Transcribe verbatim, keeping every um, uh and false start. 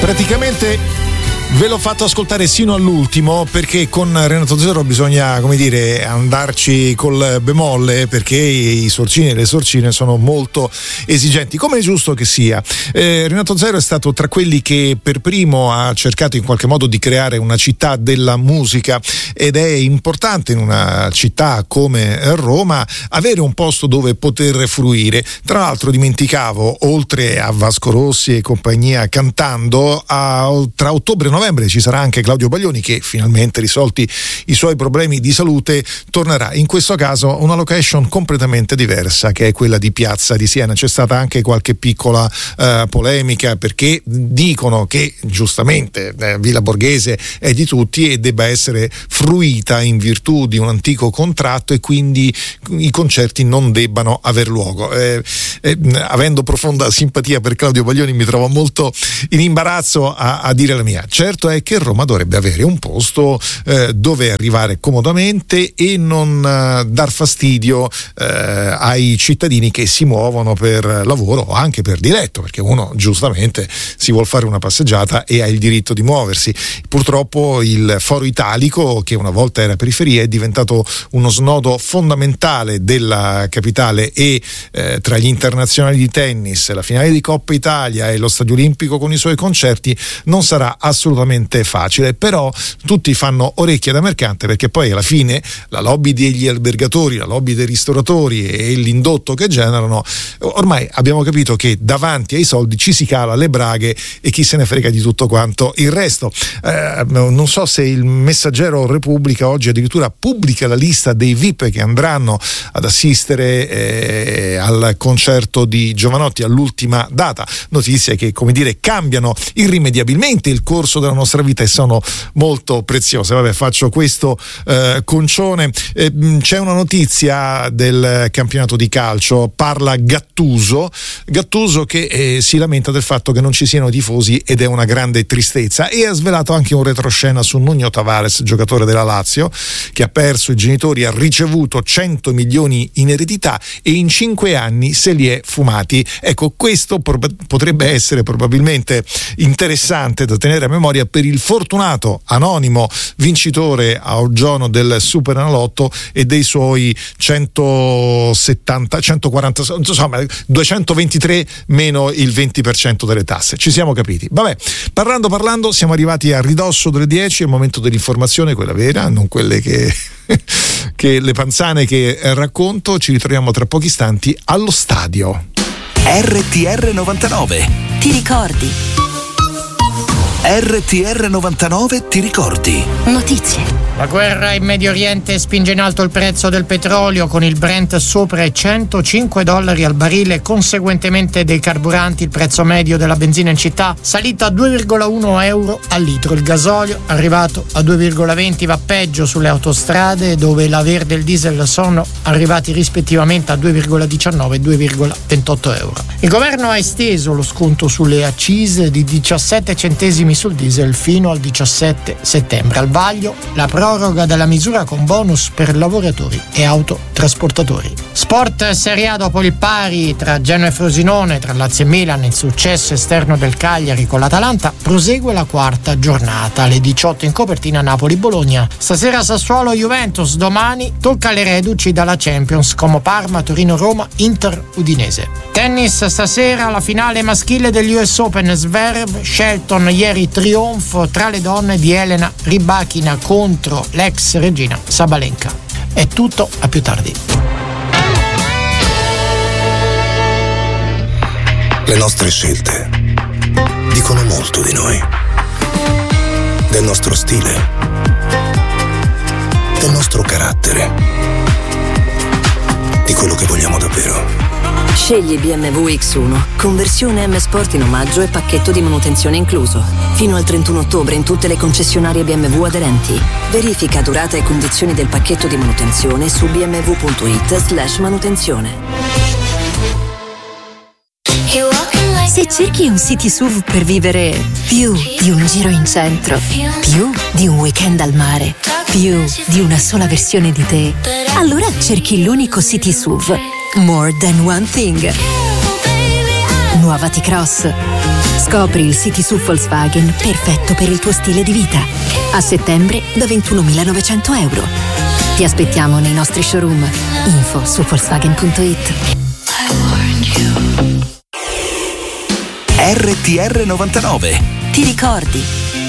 Praticamente ve l'ho fatto ascoltare sino all'ultimo perché con Renato Zero bisogna, come dire, andarci col bemolle, perché i sorcini e le sorcine sono molto esigenti, come è giusto che sia. eh, Renato Zero è stato tra quelli che per primo ha cercato in qualche modo di creare una città della musica, ed è importante in una città come Roma avere un posto dove poter fruire. Tra l'altro dimenticavo, oltre a Vasco Rossi e compagnia cantando, a, tra ottobre e novembre ci sarà anche Claudio Baglioni, che finalmente, risolti i suoi problemi di salute, tornerà. In questo caso una location completamente diversa, che è quella di Piazza di Siena. C'è stata anche qualche piccola eh, polemica, perché dicono che giustamente eh, Villa Borghese è di tutti e debba essere fruita in virtù di un antico contratto, e quindi i concerti non debbano aver luogo. Eh, eh, avendo profonda simpatia per Claudio Baglioni, mi trovo molto in imbarazzo a, a dire la mia. Certo è che Roma dovrebbe avere un posto eh, dove arrivare comodamente e non eh, dar fastidio eh, ai cittadini che si muovono per lavoro o anche per diletto, perché uno giustamente si vuol fare una passeggiata e ha il diritto di muoversi. Purtroppo il Foro Italico, che una volta era periferia, è diventato uno snodo fondamentale della capitale, e eh, tra gli internazionali di tennis, la finale di Coppa Italia e lo Stadio Olimpico con i suoi concerti non sarà assolutamente facile. Però tutti fanno orecchie da mercante, perché poi alla fine la lobby degli albergatori, la lobby dei ristoratori e l'indotto che generano, ormai abbiamo capito che davanti ai soldi ci si cala le braghe e chi se ne frega di tutto quanto il resto. Eh, non so se il Messaggero Repubblica oggi addirittura pubblica la lista dei V I P che andranno ad assistere eh, al concerto di Jovanotti all'ultima data. Notizie che, come dire, cambiano irrimediabilmente il corso della nostra vita e sono molto preziose. Vabbè, faccio questo eh, concione. Eh, c'è una notizia del campionato di calcio, parla Gattuso Gattuso che eh, si lamenta del fatto che non ci siano tifosi, ed è una grande tristezza, e ha svelato anche un retroscena su Nuno Tavares, giocatore della Lazio, che ha perso i genitori, ha ricevuto cento milioni in eredità e in cinque anni se li è fumati. Ecco, questo prob- potrebbe essere probabilmente interessante da tenere a memoria per il fortunato anonimo vincitore a Oggiano del Superenalotto e dei suoi centosettanta centoquaranta, insomma duecentoventitré meno il venti per cento delle tasse. Ci siamo capiti. Vabbè, parlando parlando siamo arrivati a ridosso delle dieci, è il momento dell'informazione, quella vera, non quelle che che le panzane che racconto. Ci ritroviamo tra pochi istanti allo stadio. R T R novantanove. Ti ricordi? R T R novantanove ti ricordi? Notizie. La guerra in Medio Oriente spinge in alto il prezzo del petrolio, con il Brent sopra i centocinque dollari al barile. Conseguentemente dei carburanti, il prezzo medio della benzina in città salito a due virgola uno euro al litro. Il gasolio arrivato a due virgola venti, va peggio sulle autostrade, dove la verde e il diesel sono arrivati rispettivamente a due virgola diciannove e due virgola ventotto euro. Il governo ha esteso lo sconto sulle accise di diciassette centesimi sul diesel fino al diciassette settembre. Al vaglio la proroga della misura con bonus per lavoratori e autotrasportatori. Sport Serie A, dopo il pari tra Genoa e Frosinone, tra Lazio e Milan, il successo esterno del Cagliari con l'Atalanta, prosegue la quarta giornata. Alle diciotto in copertina Napoli-Bologna. Stasera Sassuolo-Juventus, domani tocca alle reduci dalla Champions, come Parma, Torino-Roma, Inter-Udinese. Tennis stasera, la finale maschile degli U S Open. Zverev, Shelton, ieri trionfo tra le donne di Elena Rybakina contro l'ex regina Sabalenka. È tutto, a più tardi. Le nostre scelte dicono molto di noi, del nostro stile, del nostro carattere, di quello che vogliamo davvero. Scegli B M W X uno, conversione M Sport in omaggio e pacchetto di manutenzione incluso. Fino al trentuno ottobre in tutte le concessionarie B M W aderenti. Verifica durata e condizioni del pacchetto di manutenzione su b m w punto i t slash manutenzione. Se cerchi un City S U V per vivere più di un giro in centro, più di un weekend al mare, più di una sola versione di te, allora cerchi l'unico City S U V. More than one thing. nuova T-Cross. Scopri il City S U V Volkswagen perfetto per il tuo stile di vita. A settembre da ventunomilanovecento euro. Ti aspettiamo nei nostri showroom. Info su Volkswagen punto it. R T R novantanove. Ti ricordi?